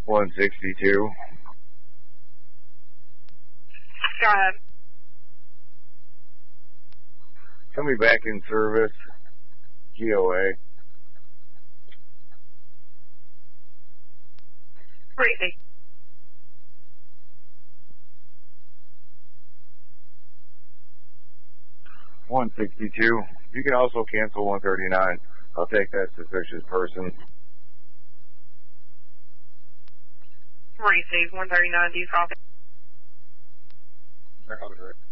162. Go ahead. Tell me back in service. GOA. Briefly. $162. You can also cancel 139. I'll take that suspicious person. Receive 139, do you copy? I copy, right.